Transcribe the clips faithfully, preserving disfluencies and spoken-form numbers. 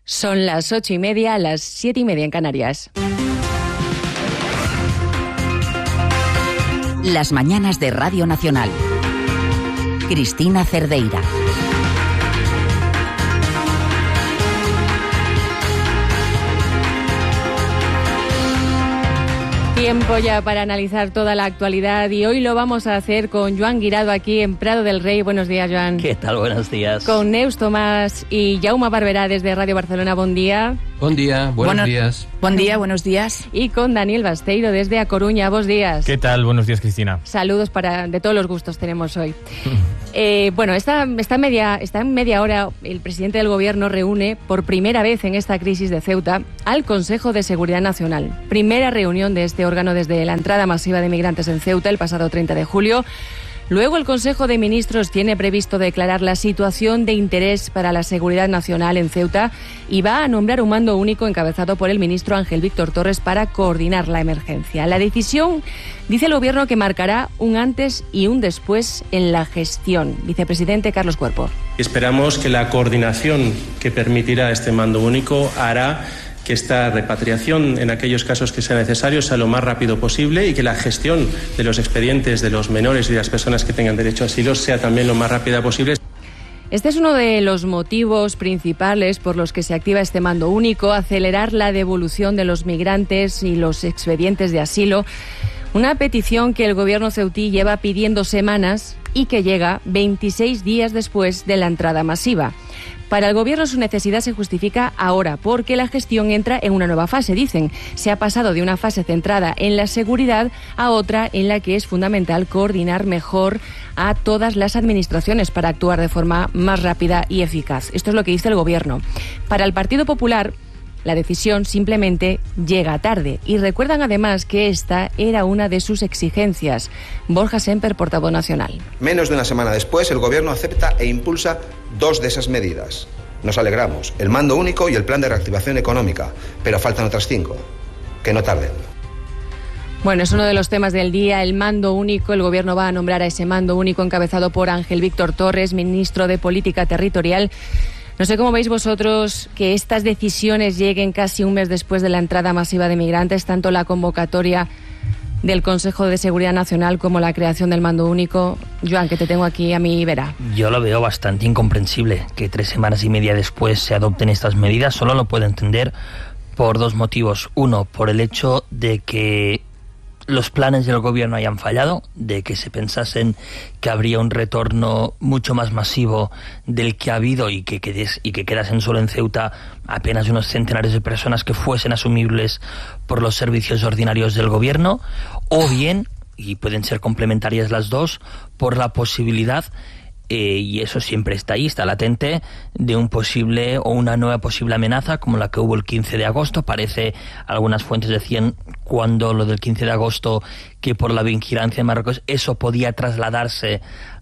Son las ocho y media, las siete y media en Canarias. Las mañanas de Radio Nacional. Cristina Cerdeira. Tiempo ya para analizar toda la actualidad y hoy lo vamos a hacer con Joan Guirado aquí en Prado del Rey. Buenos días, Joan. ¿Qué tal? Buenos días. Con Neus Tomás y Jaume Barberá desde Radio Barcelona. Buen día. Buen día, buenos bueno, días. Buen día, buenos días. Y con Daniel Basteiro desde A Coruña. Buenos días. ¿Qué tal? Buenos días, Cristina. Saludos para de todos los gustos tenemos hoy. eh, bueno, esta, esta, media, esta media hora el presidente del Gobierno reúne por primera vez en esta crisis de Ceuta al Consejo de Seguridad Nacional. Primera reunión de este órgano desde la entrada masiva de migrantes en Ceuta el pasado treinta de julio. Luego el Consejo de Ministros tiene previsto declarar la situación de interés para la seguridad nacional en Ceuta y va a nombrar un mando único encabezado por el ministro Ángel Víctor Torres para coordinar la emergencia. La decisión, dice el Gobierno, que marcará un antes y un después en la gestión. Vicepresidente Carlos Cuerpo. Esperamos que la coordinación que permitirá este mando único hará que esta repatriación, en aquellos casos que sea necesario, sea lo más rápido posible y que la gestión de los expedientes de los menores y de las personas que tengan derecho a asilo sea también lo más rápida posible. Este es uno de los motivos principales por los que se activa este mando único, acelerar la devolución de los migrantes y los expedientes de asilo. Una petición que el Gobierno ceutí lleva pidiendo semanas y que llega veintiséis días después de la entrada masiva. Para el Gobierno su necesidad se justifica ahora porque la gestión entra en una nueva fase, dicen. Se ha pasado de una fase centrada en la seguridad a otra en la que es fundamental coordinar mejor a todas las administraciones para actuar de forma más rápida y eficaz. Esto es lo que dice el Gobierno. Para el Partido Popular, la decisión simplemente llega tarde y recuerdan además que esta era una de sus exigencias. Borja Semper, portavoz nacional. Menos de una semana después, el Gobierno acepta e impulsa dos de esas medidas. Nos alegramos, el mando único y el plan de reactivación económica, pero faltan otras cinco. Que no tarden. Bueno, es uno de los temas del día, el mando único. El Gobierno va a nombrar a ese mando único encabezado por Ángel Víctor Torres, ministro de Política Territorial. No sé cómo veis vosotros que estas decisiones lleguen casi un mes después de la entrada masiva de migrantes, tanto la convocatoria del Consejo de Seguridad Nacional como la creación del mando único. Joan, que te tengo aquí a mi vera. Yo lo veo bastante incomprensible que tres semanas y media después se adopten estas medidas. Solo lo puedo entender por dos motivos. Uno, por el hecho de que los planes del Gobierno hayan fallado, de que se pensasen que habría un retorno mucho más masivo del que ha habido y que, quedes, y que quedasen solo en Ceuta apenas unos centenares de personas que fuesen asumibles por los servicios ordinarios del Gobierno, o bien, y pueden ser complementarias las dos, por la posibilidad, Eh, y eso siempre está ahí, está latente, de un posible o una nueva posible amenaza como la que hubo el quince de agosto. Parece, algunas fuentes decían cuando lo del quince de agosto que por la vigilancia en Marruecos eso podía trasladarse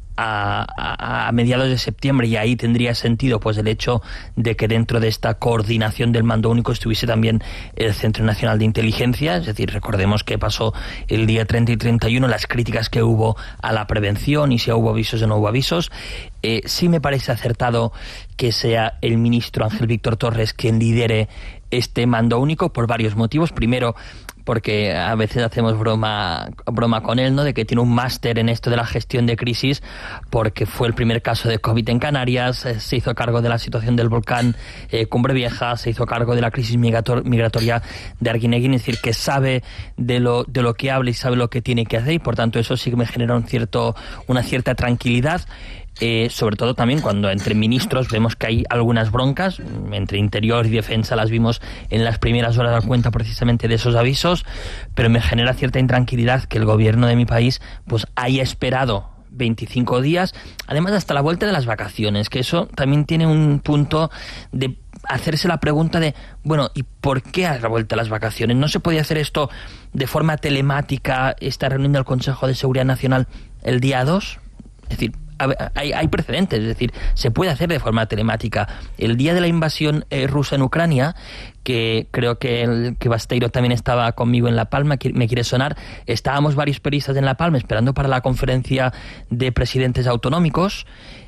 A, a, a mediados de septiembre, y ahí tendría sentido pues el hecho de que dentro de esta coordinación del mando único estuviese también el Centro Nacional de Inteligencia. Es decir, recordemos que pasó el día treinta y treinta y uno, las críticas que hubo a la prevención y si hubo avisos o no hubo avisos. Eh, sí me parece acertado que sea el ministro Ángel Víctor Torres quien lidere este mando único por varios motivos. Primero, porque a veces hacemos broma broma con él, ¿no?, de que tiene un máster en esto de la gestión de crisis, porque fue el primer caso de COVID en Canarias, eh, se hizo cargo de la situación del volcán eh, Cumbre Vieja, se hizo cargo de la crisis migrator, migratoria de Arguineguín, es decir, que sabe de lo de lo que habla y sabe lo que tiene que hacer, y por tanto eso sí que me genera un cierto una cierta tranquilidad. Eh, sobre todo también cuando entre ministros vemos que hay algunas broncas, entre Interior y Defensa las vimos en las primeras horas a cuenta precisamente de esos avisos, pero me genera cierta intranquilidad que el Gobierno de mi país pues haya esperado veinticinco días, además hasta la vuelta de las vacaciones, que eso también tiene un punto de hacerse la pregunta de, bueno, ¿y por qué a la vuelta de las vacaciones? ¿No se podía hacer esto de forma telemática, esta reunión del Consejo de Seguridad Nacional el día dos? Es decir, Hay, hay precedentes, es decir, se puede hacer de forma telemática. El día de la invasión eh, rusa en Ucrania, que creo que, el, que Basteiro también estaba conmigo en La Palma, que me quiere sonar, estábamos varios periodistas en La Palma esperando para la conferencia de presidentes autonómicos.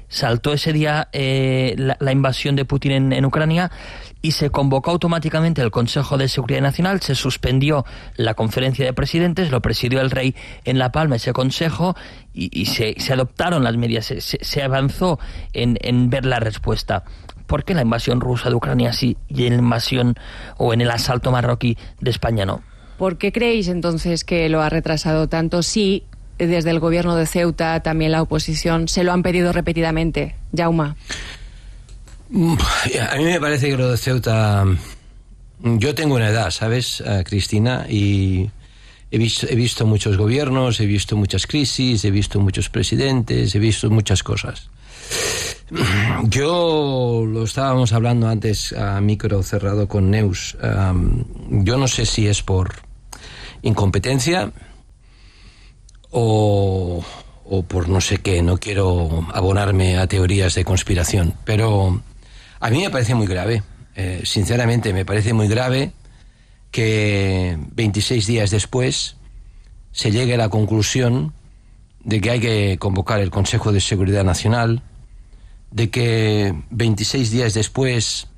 saltó ese día eh, la, la invasión de Putin en, en Ucrania y se convocó automáticamente el Consejo de Seguridad Nacional, se suspendió la conferencia de presidentes, lo presidió el rey en La Palma ese consejo y, y se, se adoptaron las medidas, se, se, se avanzó en, en ver la respuesta. ¿Por qué la invasión rusa de Ucrania sí y en la invasión o en el asalto marroquí de España no? ¿Por qué creéis entonces que lo ha retrasado tanto? Sí, desde el gobierno de Ceuta, también la oposición, se lo han pedido repetidamente. Jaume. A mí me parece que lo de Ceuta... Yo tengo una edad, ¿sabes, Cristina? Y he visto, he visto muchos gobiernos, he visto muchas crisis, he visto muchos presidentes, he visto muchas cosas. Yo lo estábamos hablando antes a micro cerrado con Neus. Um, yo no sé si es por incompetencia o, o por no sé qué. No quiero abonarme a teorías de conspiración, pero a mí me parece muy grave. Eh, sinceramente, me parece muy grave que veintiséis días después se llegue a la conclusión de que hay que convocar el Consejo de Seguridad Nacional, de que veintiséis días después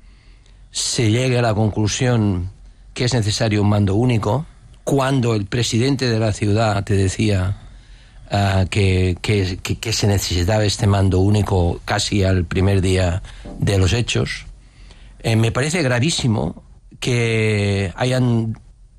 se llegue a la conclusión que es necesario un mando único, cuando el presidente de la ciudad te decía uh, que, que, que, que se necesitaba este mando único casi al primer día de los hechos. Eh, me parece gravísimo que hayan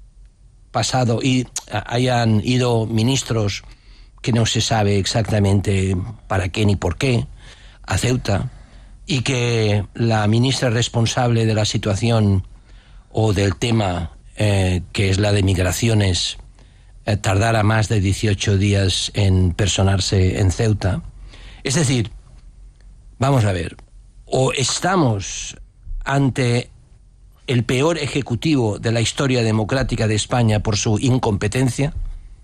pasado y hayan ido ministros que no se sabe exactamente para qué ni por qué a Ceuta, y que la ministra responsable de la situación o del tema eh, que es la de migraciones eh, tardara más de dieciocho días en personarse en Ceuta. Es decir, vamos a ver, o estamos ante el peor ejecutivo de la historia democrática de España por su incompetencia,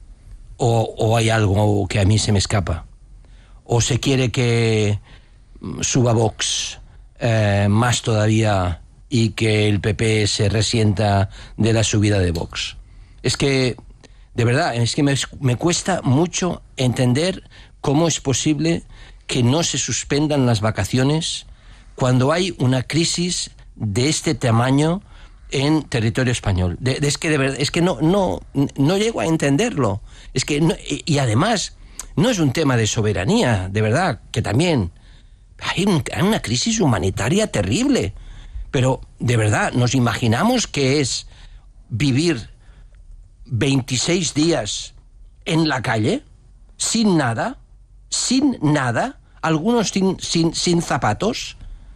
o, o hay algo que a mí se me escapa, o se quiere que suba Vox eh, más todavía y que el P P se resienta de la subida de Vox. Es que, de verdad, es que me, me cuesta mucho entender cómo es posible que no se suspendan las vacaciones cuando hay una crisis de este tamaño en territorio español. De, de, es que de verdad, es que no, no, no llego a entenderlo. Es que no, y, y además no es un tema de soberanía, de verdad, que también hay, un, hay una crisis humanitaria terrible. Pero, de verdad, ¿nos imaginamos que es vivir veintiséis días en la calle, sin nada, sin nada, algunos sin, sin, sin zapatos?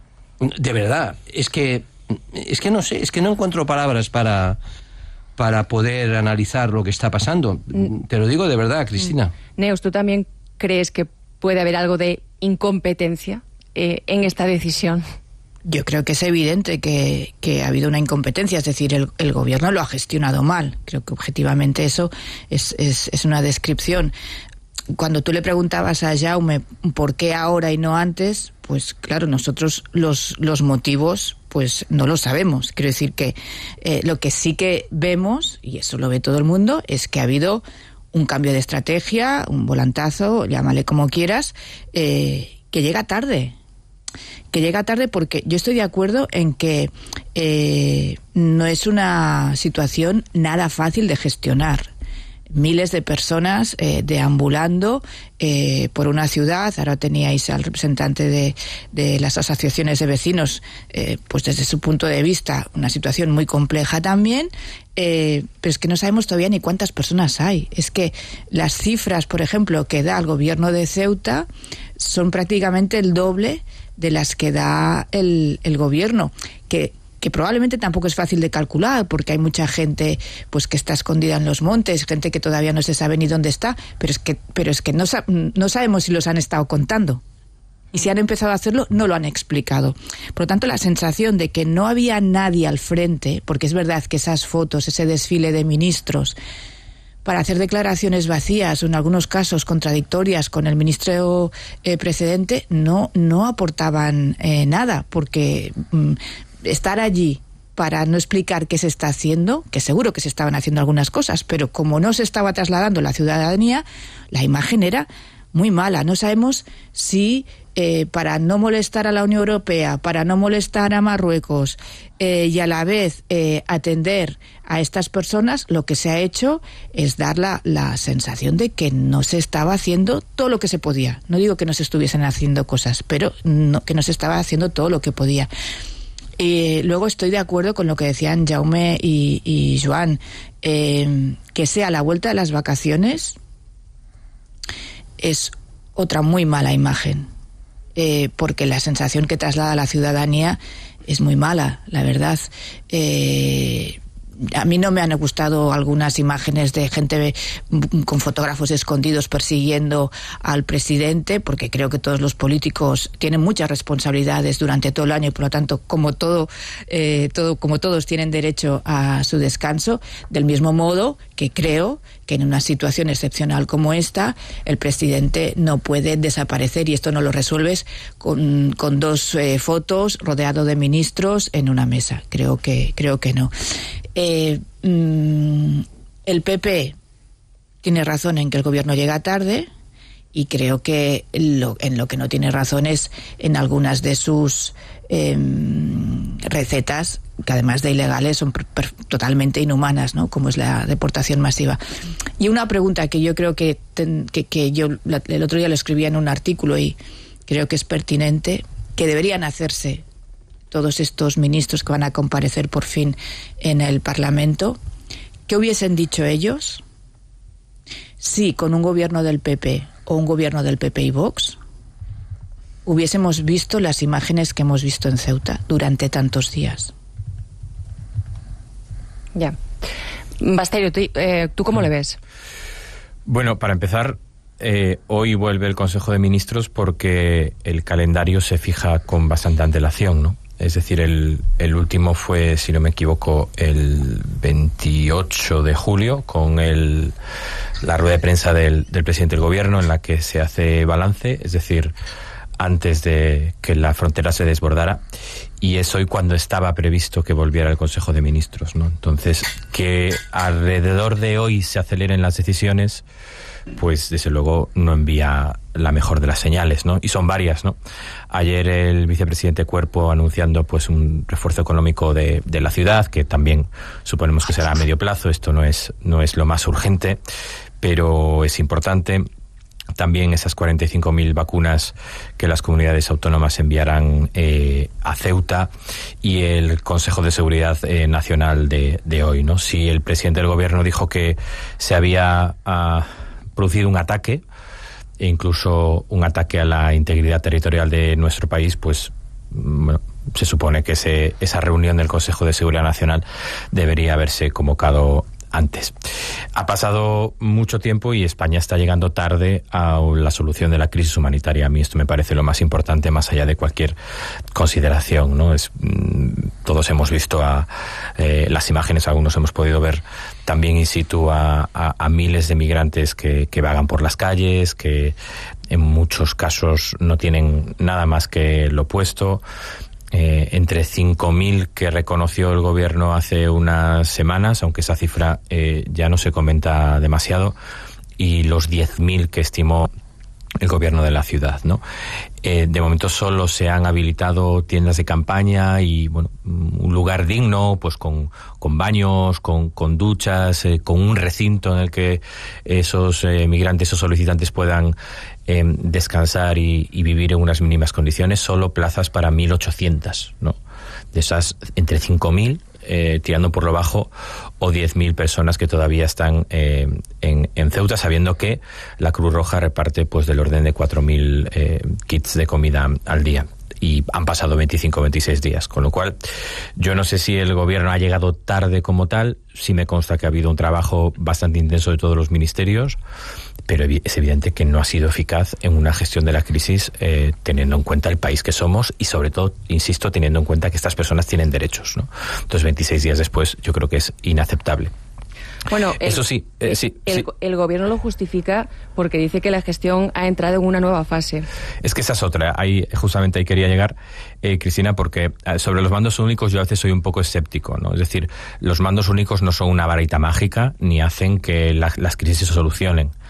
De verdad, es que, es que no sé, es que no encuentro palabras para, para poder analizar lo que está pasando. Te lo digo de verdad, Cristina. Neus, ¿tú también crees que puede haber algo de incompetencia eh, en esta decisión? Yo creo que es evidente que, que ha habido una incompetencia, es decir, el, el gobierno lo ha gestionado mal. Creo que objetivamente eso es, es, es una descripción. Cuando tú le preguntabas a Jaume por qué ahora y no antes, pues claro, nosotros los, los motivos pues no lo sabemos. Quiero decir que eh, lo que sí que vemos, y eso lo ve todo el mundo, es que ha habido un cambio de estrategia, un volantazo, llámale como quieras, eh, que llega tarde. que llega tarde porque yo estoy de acuerdo en que eh, no es una situación nada fácil de gestionar. Miles de personas eh, deambulando eh, por una ciudad. Ahora teníais al representante de, de las asociaciones de vecinos, eh, pues desde su punto de vista, una situación muy compleja también, eh, pero es que no sabemos todavía ni cuántas personas hay. Es que las cifras, por ejemplo, que da el gobierno de Ceuta son prácticamente el doble de las que da el, el gobierno, que que probablemente tampoco es fácil de calcular, porque hay mucha gente pues que está escondida en los montes, gente que todavía no se sabe ni dónde está, pero es que, pero es que no, no sabemos si los han estado contando. Y si han empezado a hacerlo, no lo han explicado. Por lo tanto, la sensación de que no había nadie al frente, porque es verdad que esas fotos, ese desfile de ministros, para hacer declaraciones vacías o en algunos casos contradictorias con el ministro eh, precedente, no, no aportaban eh, nada, porque Mm, estar allí para no explicar qué se está haciendo, que seguro que se estaban haciendo algunas cosas, pero como no se estaba trasladando la ciudadanía, la imagen era muy mala. No sabemos si eh, para no molestar a la Unión Europea, para no molestar a Marruecos eh, y a la vez eh, atender a estas personas, lo que se ha hecho es dar la, la sensación de que no se estaba haciendo todo lo que se podía. No digo que no se estuviesen haciendo cosas, pero no, que no se estaba haciendo todo lo que podía. Y luego estoy de acuerdo con lo que decían Jaume y, y Joan, eh, que sea la vuelta de las vacaciones es otra muy mala imagen, eh, porque la sensación que traslada a la ciudadanía es muy mala, la verdad. Eh, a mí no me han gustado algunas imágenes de gente con fotógrafos escondidos persiguiendo al presidente, porque creo que todos los políticos tienen muchas responsabilidades durante todo el año y por lo tanto, como todo, eh, todo, como todos tienen derecho a su descanso, del mismo modo que creo que en una situación excepcional como esta, el presidente no puede desaparecer, y esto no lo resuelves con, con dos eh, fotos rodeado de ministros en una mesa. Creo que, creo que no. Eh, mm, el P P tiene razón en que el gobierno llega tarde, y creo que lo, en lo que no tiene razón es en algunas de sus eh, recetas, que además de ilegales son per, per, totalmente inhumanas, ¿no? Como es la deportación masiva. Y una pregunta que yo creo que, ten, que, que yo la, el otro día lo escribía en un artículo y creo que es pertinente, que deberían hacerse todos estos ministros que van a comparecer por fin en el Parlamento, ¿qué hubiesen dicho ellos si con un gobierno del P P o un gobierno del P P y Vox hubiésemos visto las imágenes que hemos visto en Ceuta durante tantos días? Ya. Basterio, ¿tú, eh, ¿tú cómo le ves? Bueno, para empezar, eh, hoy vuelve el Consejo de Ministros porque el calendario se fija con bastante antelación, ¿no? Es decir, el, el último fue, si no me equivoco, el veintiocho de julio, con el, la rueda de prensa del, del presidente del gobierno en la que se hace balance, es decir, antes de que la frontera se desbordara, y es hoy cuando estaba previsto que volviera el Consejo de Ministros, ¿no? Entonces, que alrededor de hoy se aceleren las decisiones, pues desde luego no envía la mejor de las señales, ¿no? Y son varias, ¿no? Ayer el vicepresidente Cuerpo anunciando pues un refuerzo económico de, de la ciudad, que también suponemos que será a medio plazo. Esto no es, no es lo más urgente, pero es importante. También esas cuarenta y cinco mil vacunas que las comunidades autónomas enviarán eh, a Ceuta, y el Consejo de Seguridad eh, Nacional de, de hoy, ¿no? Si el presidente del gobierno dijo que se había uh, producido un ataque, e incluso un ataque a la integridad territorial de nuestro país, pues bueno, se supone que ese, esa reunión del Consejo de Seguridad Nacional debería haberse convocado antes. Ha pasado mucho tiempo y España está llegando tarde a la solución de la crisis humanitaria. A mí esto me parece lo más importante, más allá de cualquier consideración, ¿no? Es, todos hemos visto a, eh, las imágenes, algunos hemos podido ver también in situ a, a, a miles de migrantes que, que vagan por las calles, que en muchos casos no tienen nada más que lo opuesto. Eh, entre cinco mil que reconoció el gobierno hace unas semanas, aunque esa cifra eh, ya no se comenta demasiado, y los diez mil que estimó el gobierno de la ciudad, ¿no? Eh, de momento solo se han habilitado tiendas de campaña y, bueno, un lugar digno, pues con, con baños, con, con duchas, eh, con un recinto en el que esos eh, migrantes o solicitantes puedan eh, descansar y, y vivir en unas mínimas condiciones. Solo plazas para mil ochocientas, ¿no? De esas, entre cinco mil, eh, tirando por lo bajo, o diez mil personas que todavía están eh, en, en Ceuta, sabiendo que la Cruz Roja reparte pues del orden de cuatro mil eh, kits de comida al día. Y han pasado veinticinco o veintiséis días, con lo cual yo no sé si el gobierno ha llegado tarde como tal. Sí me consta que ha habido un trabajo bastante intenso de todos los ministerios, pero es evidente que no ha sido eficaz en una gestión de la crisis, eh, teniendo en cuenta el país que somos y, sobre todo, insisto, teniendo en cuenta que estas personas tienen derechos, ¿no? Entonces, veintiséis días después, yo creo que es inaceptable. Bueno, el, eso sí, eh, sí, el, sí. el gobierno lo justifica porque dice que la gestión ha entrado en una nueva fase. Es que esa es otra. Ahí, justamente ahí quería llegar, eh, Cristina, porque sobre los mandos únicos yo a veces soy un poco escéptico, ¿no? Es decir, los mandos únicos no son una varita mágica ni hacen que la, las crisis se solucionen.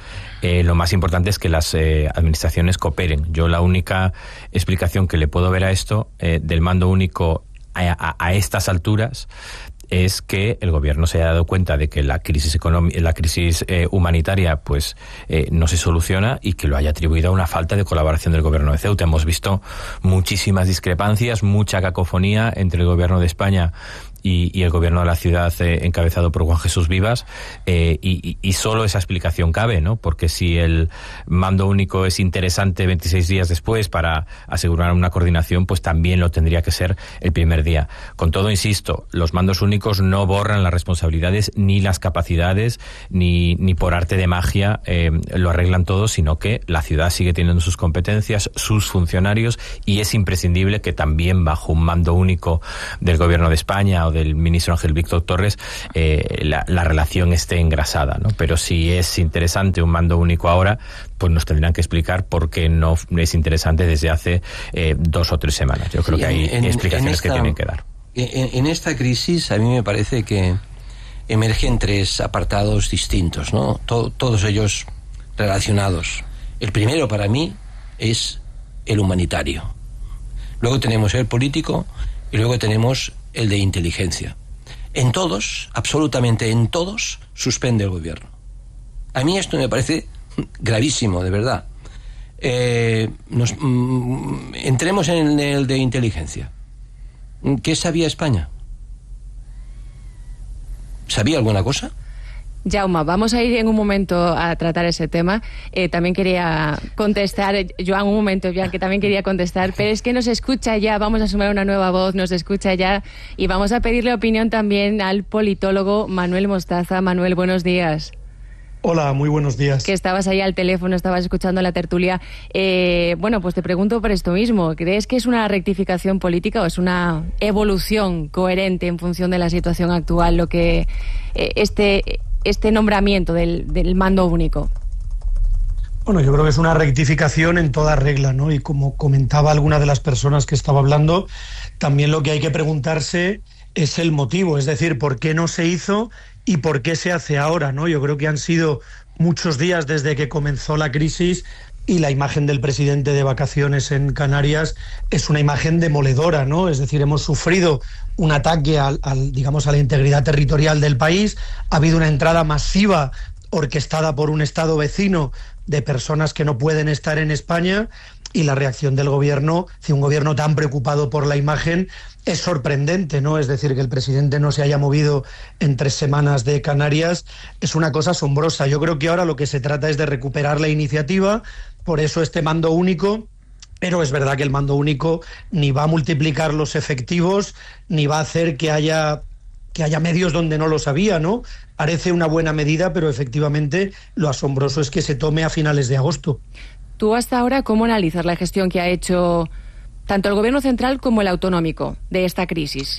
eh, lo más importante es que las eh, administraciones cooperen. Yo la única explicación que le puedo ver a esto, eh, del mando único a, a, a estas alturas, es que el gobierno se haya dado cuenta de que la crisis económica, la crisis eh, humanitaria, pues eh, no se soluciona, y que lo haya atribuido a una falta de colaboración del gobierno de Ceuta. Hemos visto muchísimas discrepancias, mucha cacofonía entre el gobierno de España y, y el gobierno de la ciudad eh, encabezado por Juan Jesús Vivas, eh, y, y solo esa explicación cabe, ¿no? Porque si el mando único es interesante veintiséis días después para asegurar una coordinación, pues también lo tendría que ser el primer día. Con todo, insisto, los mandos únicos no borran las responsabilidades ni las capacidades, ni, ni por arte de magia eh, lo arreglan todo, sino que la ciudad sigue teniendo sus competencias, sus funcionarios, y es imprescindible que también bajo un mando único del gobierno de España o del ministro Ángel Víctor Torres eh, la, la relación esté engrasada, ¿no? Pero si es interesante un mando único ahora, pues nos tendrán que explicar por qué no es interesante desde hace eh, dos o tres semanas. Yo creo sí, que hay en, explicaciones en esta, que tienen que dar. En, en esta crisis a mí me parece que emergen tres apartados distintos, ¿no? Todo, todos ellos relacionados. El primero para mí es el humanitario. Luego tenemos el político y luego tenemos el de inteligencia. En todos, absolutamente en todos, suspende el gobierno. A mí esto me parece gravísimo, de verdad. Eh, nos, mm, entremos en el de inteligencia. ¿Qué sabía España? ¿Sabía alguna cosa? Jaume, vamos a ir en un momento a tratar ese tema. Eh, también quería contestar, Joan, un momento, Joan, que también quería contestar, pero es que nos escucha ya, vamos a sumar una nueva voz, nos escucha ya, y vamos a pedirle opinión también al politólogo Manuel Mostaza. Manuel, buenos días. Hola, muy buenos días. Que estabas ahí al teléfono, estabas escuchando la tertulia. Eh, bueno, pues te pregunto por esto mismo. ¿Crees que es una rectificación política o es una evolución coherente en función de la situación actual lo que eh, este... este nombramiento del, del mando único? Bueno, yo creo que es una rectificación en toda regla, ¿no? Y como comentaba alguna de las personas que estaba hablando, también lo que hay que preguntarse es el motivo, es decir, por qué no se hizo y por qué se hace ahora, ¿no? Yo creo que han sido muchos días desde que comenzó la crisis, y la imagen del presidente de vacaciones en Canarias es una imagen demoledora, ¿no? Es decir, hemos sufrido un ataque al, al, digamos, a la integridad territorial del país, ha habido una entrada masiva orquestada por un Estado vecino de personas que no pueden estar en España, y la reacción del gobierno, si un gobierno tan preocupado por la imagen, es sorprendente, ¿no? Es decir, que el presidente no se haya movido en tres semanas de Canarias es una cosa asombrosa. Yo creo que ahora lo que se trata es de recuperar la iniciativa, por eso este mando único. Pero es verdad que el mando único ni va a multiplicar los efectivos, ni va a hacer que haya que haya medios donde no los había, ¿no? Parece una buena medida, pero efectivamente lo asombroso es que se tome a finales de agosto. Tú hasta ahora, ¿cómo analizas la gestión que ha hecho tanto el gobierno central como el autonómico de esta crisis?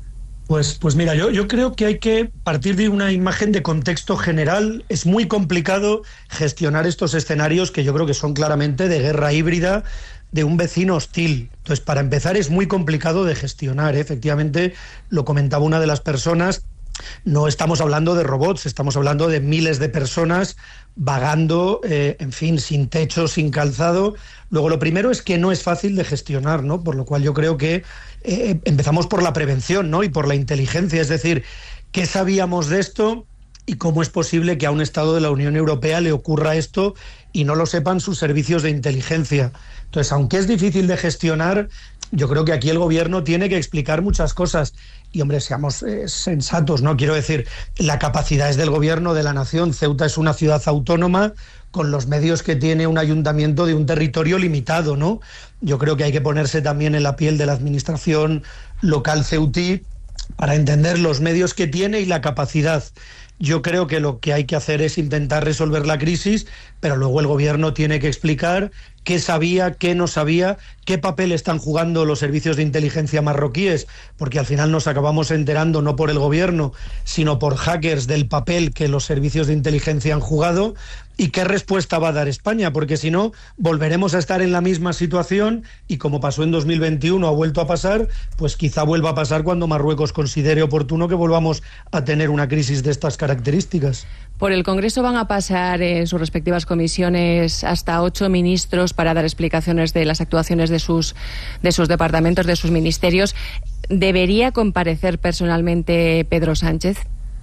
Pues, pues mira, yo, yo creo que hay que partir de una imagen de contexto general. Es muy complicado gestionar estos escenarios que yo creo que son claramente de guerra híbrida, de un vecino hostil. Entonces, para empezar, es muy complicado de gestionar, ¿eh? Efectivamente, lo comentaba una de las personas, no estamos hablando de robots, estamos hablando de miles de personas vagando, eh, en fin, sin techo, sin calzado. Luego, lo primero es que no es fácil de gestionar, ¿no? Por lo cual yo creo que eh, empezamos por la prevención, ¿no? Y por la inteligencia, es decir, ¿qué sabíamos de esto? ¿Y cómo es posible que a un Estado de la Unión Europea le ocurra esto y no lo sepan sus servicios de inteligencia? Entonces, aunque es difícil de gestionar, yo creo que aquí el gobierno tiene que explicar muchas cosas. Y, hombre, seamos eh, sensatos, ¿no? Quiero decir, la capacidad es del gobierno de la nación. Ceuta es una ciudad autónoma con los medios que tiene un ayuntamiento de un territorio limitado, ¿no? Yo creo que hay que ponerse también en la piel de la administración local ceutí para entender los medios que tiene y la capacidad. Yo creo que lo que hay que hacer es intentar resolver la crisis, pero luego el gobierno tiene que explicar qué sabía, qué no sabía, qué papel están jugando los servicios de inteligencia marroquíes, porque al final nos acabamos enterando no por el gobierno, sino por hackers del papel que los servicios de inteligencia han jugado, y qué respuesta va a dar España, porque si no, volveremos a estar en la misma situación, y como pasó en dos mil veintiuno, ha vuelto a pasar, pues quizá vuelva a pasar cuando Marruecos considere oportuno que volvamos a tener una crisis de estas características. características. Por el Congreso van a pasar en sus respectivas comisiones hasta ocho ministros para dar explicaciones de las actuaciones de sus, de sus departamentos, de sus ministerios. ¿Debería comparecer personalmente Pedro Sánchez?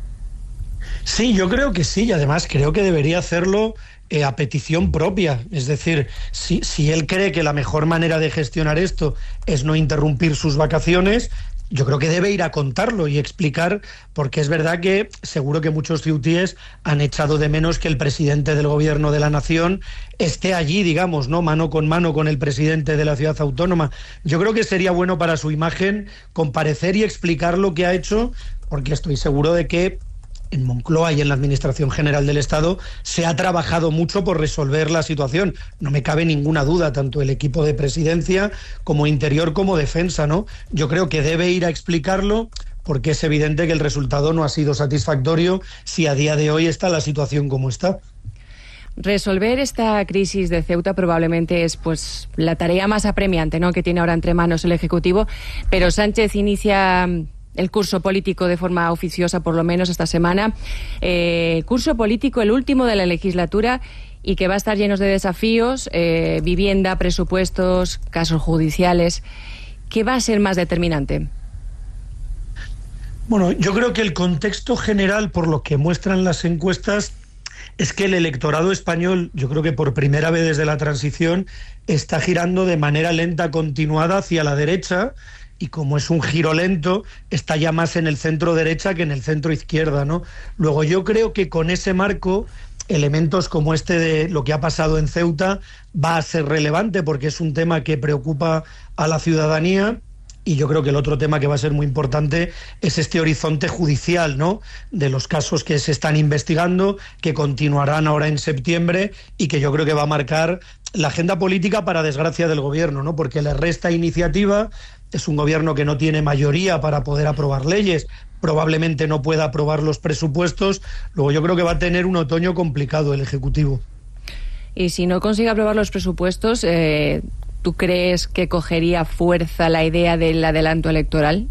Sí, yo creo que sí, y además creo que debería hacerlo eh, a petición propia. Es decir, si, si él cree que la mejor manera de gestionar esto es no interrumpir sus vacaciones, yo creo que debe ir a contarlo y explicar, porque es verdad que seguro que muchos ciutíes han echado de menos que el presidente del gobierno de la nación esté allí, digamos, ¿no? Mano con mano con el presidente de la ciudad autónoma. Yo creo que sería bueno para su imagen comparecer y explicar lo que ha hecho, porque estoy seguro de que en Moncloa y en la Administración General del Estado se ha trabajado mucho por resolver la situación. No me cabe ninguna duda, tanto el equipo de presidencia como interior como defensa, ¿no? Yo creo que debe ir a explicarlo, porque es evidente que el resultado no ha sido satisfactorio si a día de hoy está la situación como está. Resolver esta crisis de Ceuta probablemente es pues la tarea más apremiante, ¿no?, que tiene ahora entre manos el Ejecutivo, pero Sánchez inicia el curso político de forma oficiosa, por lo menos esta semana. Eh, curso político, el último de la legislatura, y que va a estar lleno de desafíos, eh, vivienda, presupuestos, casos judiciales. ¿Qué va a ser más determinante? Bueno, yo creo que el contexto general, por lo que muestran las encuestas, es que el electorado español, yo creo que por primera vez desde la transición, está girando de manera lenta, continuada hacia la derecha, y como es un giro lento, está ya más en el centro derecha que en el centro izquierda, ¿no? Luego yo creo que con ese marco, elementos como este de lo que ha pasado en Ceuta va a ser relevante, porque es un tema que preocupa a la ciudadanía. Y yo creo que el otro tema que va a ser muy importante es este horizonte judicial, ¿no?, de los casos que se están investigando, que continuarán ahora en septiembre, y que yo creo que va a marcar la agenda política, para desgracia del gobierno, ¿no?, porque le resta iniciativa. Es un gobierno que no tiene mayoría para poder aprobar leyes, probablemente no pueda aprobar los presupuestos. Luego yo creo que va a tener un otoño complicado el Ejecutivo. Y si no consigue aprobar los presupuestos, eh, ¿tú crees que cogería fuerza la idea del adelanto electoral?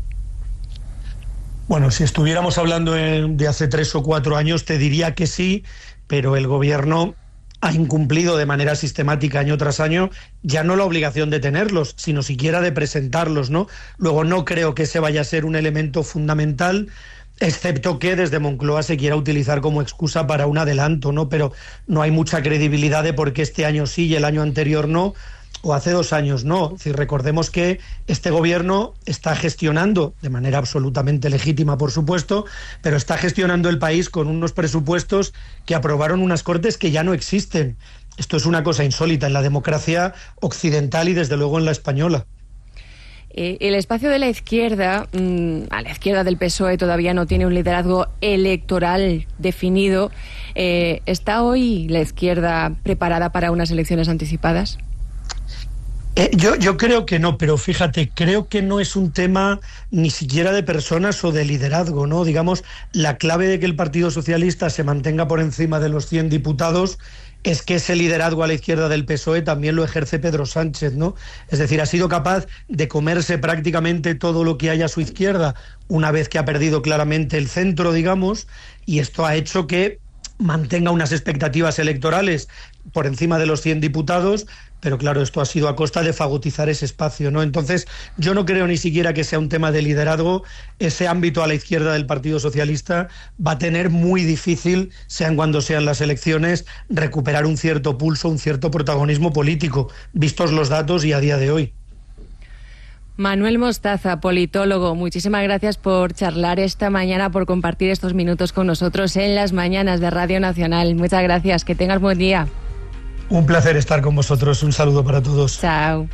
Bueno, si estuviéramos hablando de hace tres o cuatro años, te diría que sí, pero el gobierno ha incumplido de manera sistemática año tras año, ya no la obligación de tenerlos, sino siquiera de presentarlos, ¿no? Luego no creo que ese vaya a ser un elemento fundamental, excepto que desde Moncloa se quiera utilizar como excusa para un adelanto, ¿no? Pero no hay mucha credibilidad de por qué este año sí y el año anterior no, o hace dos años no. Si recordemos que este gobierno está gestionando, de manera absolutamente legítima, por supuesto, pero está gestionando el país con unos presupuestos que aprobaron unas Cortes que ya no existen. Esto es una cosa insólita en la democracia occidental y desde luego en la española. Eh, el espacio de la izquierda, mmm, a la izquierda del P S O E, todavía no tiene un liderazgo electoral definido. Eh, ¿Está hoy la izquierda preparada para unas elecciones anticipadas? Eh, yo, yo creo que no, pero fíjate, creo que no es un tema ni siquiera de personas o de liderazgo, ¿no? Digamos, la clave de que el Partido Socialista se mantenga por encima de los cien diputados es que ese liderazgo a la izquierda del P S O E también lo ejerce Pedro Sánchez, ¿no? Es decir, ha sido capaz de comerse prácticamente todo lo que hay a su izquierda una vez que ha perdido claramente el centro, digamos, y esto ha hecho que mantenga unas expectativas electorales por encima de los cien diputados, pero claro, esto ha sido a costa de fagotizar ese espacio, ¿no? Entonces, yo no creo ni siquiera que sea un tema de liderazgo. Ese ámbito a la izquierda del Partido Socialista va a tener muy difícil, sean cuando sean las elecciones, recuperar un cierto pulso, un cierto protagonismo político, vistos los datos y a día de hoy. Manuel Mostaza, politólogo, muchísimas gracias por charlar esta mañana, por compartir estos minutos con nosotros en las mañanas de Radio Nacional. Muchas gracias, que tengas buen día. Un placer estar con vosotros, un saludo para todos. Chao.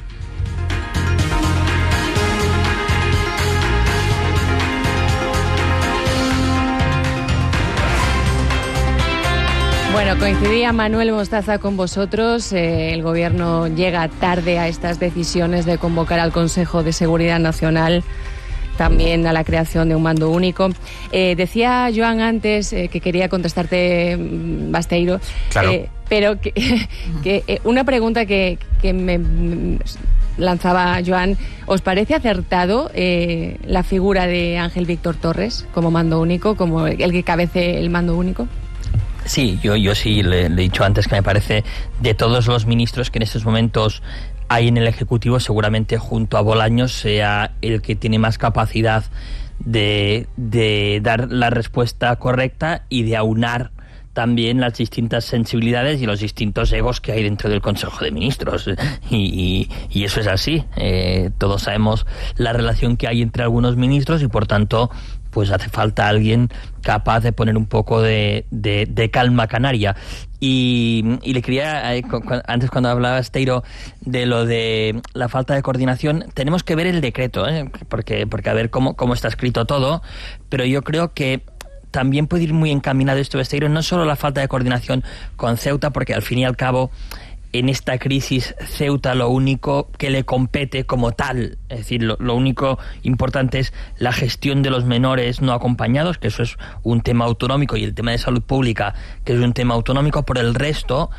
Bueno, coincidía Manuel Mostaza con vosotros. Eh, el Gobierno llega tarde a estas decisiones de convocar al Consejo de Seguridad Nacional, también a la creación de un mando único. Eh, decía Joan antes eh, que quería contestarte, Basteiro, claro. eh, pero que, que eh, una pregunta que, que me, lanzaba Joan, ¿os parece acertado eh, la figura de Ángel Víctor Torres como mando único, como el que cabece el mando único? Sí, yo, yo sí le, le he dicho antes que me parece, de todos los ministros que en estos momentos hay en el Ejecutivo, seguramente junto a Bolaños sea el que tiene más capacidad de, de dar la respuesta correcta y de aunar también las distintas sensibilidades y los distintos egos que hay dentro del Consejo de Ministros. Y, y, y eso es así. Eh, todos sabemos la relación que hay entre algunos ministros y, por tanto, pues hace falta alguien capaz de poner un poco de, de, de calma canaria. Y, y le quería, eh, cu- cu- antes cuando hablaba Esteiro de lo de la falta de coordinación, tenemos que ver el decreto, ¿eh? porque, porque a ver cómo, cómo está escrito todo, pero yo creo que también puede ir muy encaminado esto, Esteiro, no solo la falta de coordinación con Ceuta, porque al fin y al cabo en esta crisis Ceuta lo único que le compete como tal, es decir, lo, lo único importante es la gestión de los menores no acompañados, que eso es un tema autonómico, y el tema de salud pública, que es un tema autonómico. Por el resto